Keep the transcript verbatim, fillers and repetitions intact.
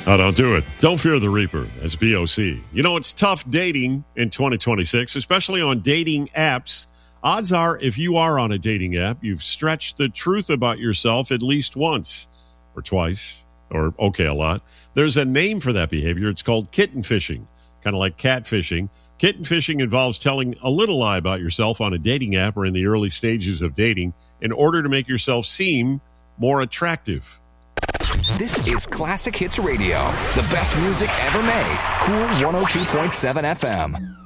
Oh, don't do it. Don't fear the Reaper. That's B O C. You know, it's tough dating in twenty twenty-six, especially on dating apps. Odds are, if you are on a dating app, you've stretched the truth about yourself at least once or twice or, okay, a lot. There's a name for that behavior. It's called kitten fishing, kind of like catfishing. Kitten fishing involves telling a little lie about yourself on a dating app or in the early stages of dating in order to make yourself seem more attractive. This is Classic Hits Radio, the best music ever made. Cool one oh two point seven F M.